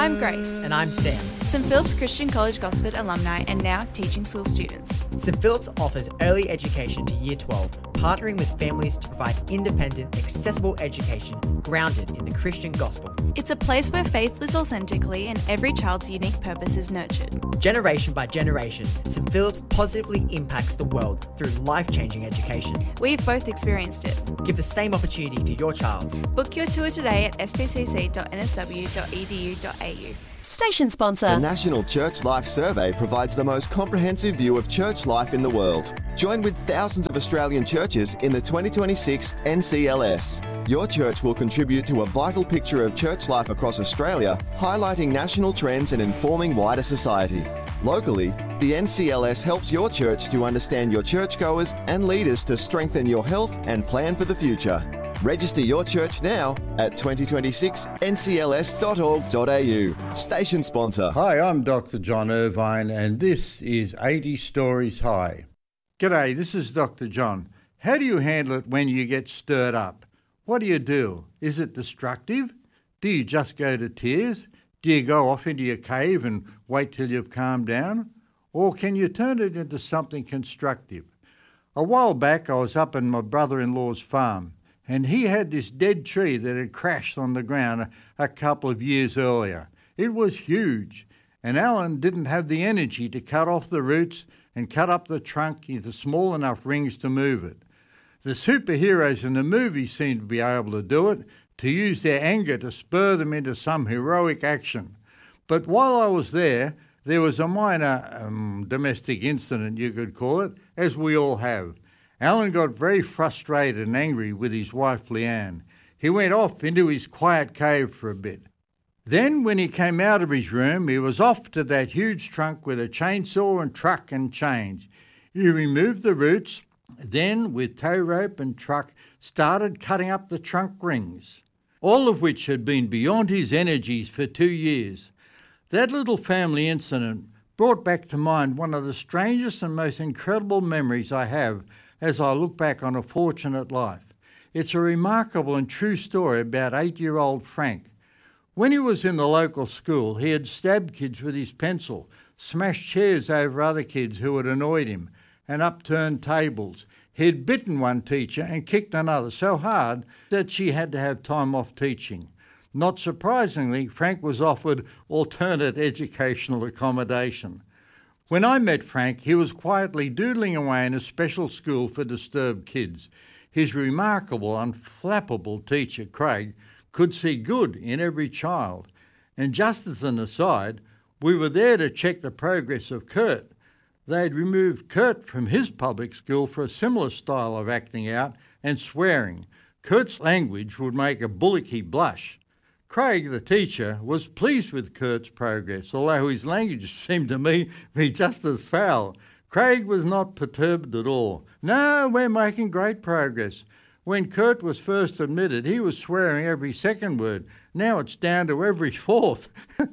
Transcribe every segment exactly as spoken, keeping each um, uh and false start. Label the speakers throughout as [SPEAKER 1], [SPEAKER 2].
[SPEAKER 1] I'm Grace.
[SPEAKER 2] And I'm Sam.
[SPEAKER 1] Saint Philip's Christian College Gosford alumni and now teaching school students.
[SPEAKER 2] Saint Philip's offers early education to Year twelve, partnering with families to provide independent, accessible education grounded in the Christian gospel.
[SPEAKER 1] It's a place where faith lives authentically and every child's unique purpose is nurtured.
[SPEAKER 2] Generation by generation, Saint Philip's positively impacts the world through life-changing education.
[SPEAKER 1] We've both experienced it.
[SPEAKER 2] Give the same opportunity to your child.
[SPEAKER 1] Book your tour today at s p c c dot n s w dot e d u dot a u.
[SPEAKER 3] Station sponsor.
[SPEAKER 4] The National Church Life Survey provides the most comprehensive view of church life in the world. Join with thousands of Australian churches in the twenty twenty-six N C L S. Your church will contribute to a vital picture of church life across Australia, highlighting national trends and informing wider society. Locally, the N C L S helps your church to understand your churchgoers and leaders to strengthen your health and plan for the future. Register your church now at twenty twenty-six n c l s dot org dot a u. Station sponsor.
[SPEAKER 5] Hi, I'm Doctor John Irvine and this is eighty Stories High. G'day, this is Doctor John. How do you handle it when you get stirred up? What do you do? Is it destructive? Do you just go to tears? Do you go off into your cave and wait till you've calmed down? Or can you turn it into something constructive? A while back I was up in my brother-in-law's farm, and he had this dead tree that had crashed on the ground a, a couple of years earlier. It was huge, and Alan didn't have the energy to cut off the roots and cut up the trunk into small enough rings to move it. The superheroes in the movie seemed to be able to do it, to use their anger to spur them into some heroic action. But while I was there, there was a minor um, domestic incident, you could call it, as we all have. Alan got very frustrated and angry with his wife Leanne. He went off into his quiet cave for a bit. Then when he came out of his room, he was off to that huge trunk with a chainsaw and truck and chains. He removed the roots, then with tow rope and truck started cutting up the trunk rings, all of which had been beyond his energies for two years. That little family incident brought back to mind one of the strangest and most incredible memories I have as I look back on a fortunate life. It's a remarkable and true story about eight-year-old Frank. When he was in the local school, he had stabbed kids with his pencil, smashed chairs over other kids who had annoyed him, and upturned tables. He had bitten one teacher and kicked another so hard that she had to have time off teaching. Not surprisingly, Frank was offered alternate educational accommodation. When I met Frank, he was quietly doodling away in a special school for disturbed kids. His remarkable, unflappable teacher, Craig, could see good in every child. And just as an aside, we were there to check the progress of Kurt. They'd removed Kurt from his public school for a similar style of acting out and swearing. Kurt's language would make a bullocky blush. Craig, the teacher, was pleased with Kurt's progress, although his language seemed to me be just as foul. Craig was not perturbed at all. No, we're making great progress. When Kurt was first admitted, he was swearing every second word. Now it's down to every fourth.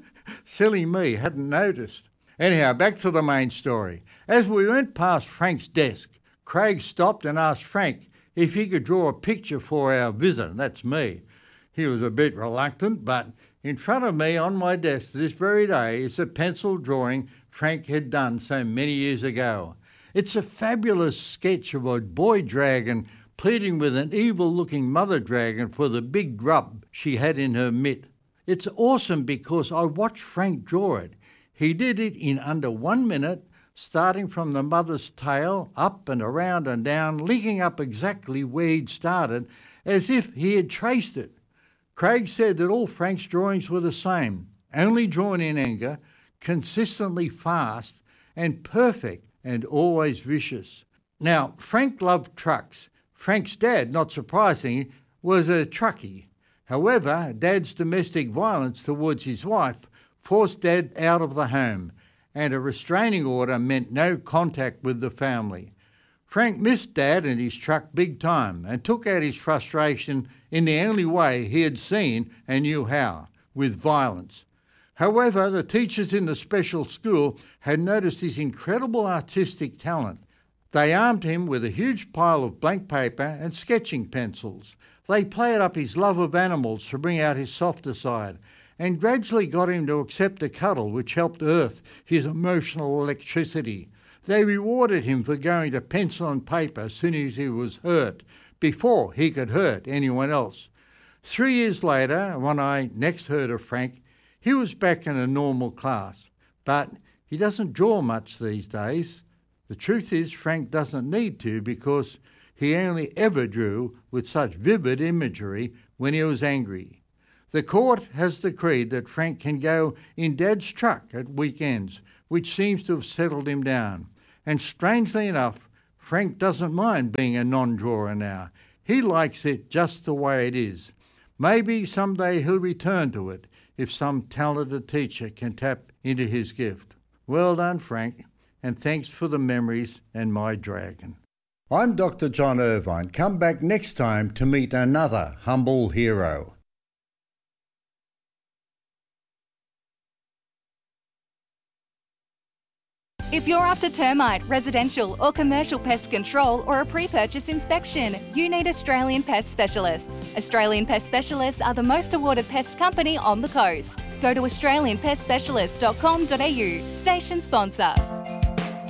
[SPEAKER 5] Silly me, hadn't noticed. Anyhow, back to the main story. As we went past Frank's desk, Craig stopped and asked Frank if he could draw a picture for our visitor. That's me. He was a bit reluctant, but in front of me on my desk this very day is a pencil drawing Frank had done so many years ago. It's a fabulous sketch of a boy dragon pleading with an evil-looking mother dragon for the big grub she had in her mitt. It's awesome because I watched Frank draw it. He did it in under one minute, starting from the mother's tail, up and around and down, linking up exactly where he'd started, as if he had traced it. Craig said that all Frank's drawings were the same, only drawn in anger, consistently fast and perfect and always vicious. Now, Frank loved trucks. Frank's dad, not surprisingly, was a truckie. However, Dad's domestic violence towards his wife forced Dad out of the home, and a restraining order meant no contact with the family. Frank missed Dad and his truck big time and took out his frustration in the only way he had seen and knew how, with violence. However, the teachers in the special school had noticed his incredible artistic talent. They armed him with a huge pile of blank paper and sketching pencils. They played up his love of animals to bring out his softer side, and gradually got him to accept a cuddle which helped earth his emotional electricity. They rewarded him for going to pencil and paper as soon as he was hurt, before he could hurt anyone else. Three years later, when I next heard of Frank, he was back in a normal class, but he doesn't draw much these days. The truth is, Frank doesn't need to, because he only ever drew with such vivid imagery when he was angry. The court has decreed that Frank can go in Dad's truck at weekends, which seems to have settled him down. And strangely enough, Frank doesn't mind being a non-drawer now. He likes it just the way it is. Maybe someday he'll return to it if some talented teacher can tap into his gift. Well done, Frank, and thanks for the memories and my dragon. I'm Doctor John Irvine. Come back next time to meet another humble hero.
[SPEAKER 3] If you're after termite, residential or commercial pest control or a pre-purchase inspection, you need Australian Pest Specialists. Australian Pest Specialists are the most awarded pest company on the coast. Go to australian pest specialists dot com dot a u, station sponsor.